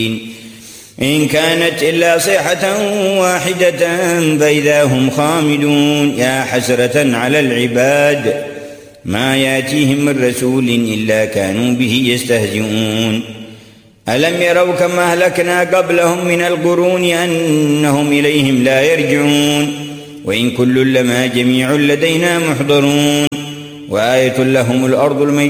إن كانت إلا صيحة واحدة فإذا هم خامدون يا حسرة على العباد ما يأتيهم من رسول إلا كانوا به يستهزئون ألم يروا كم أهلكنا قبلهم من القرون أنهم إليهم لا يرجعون وإن كل لما جميع لدينا محضرون وآية لهم الأرض الميتة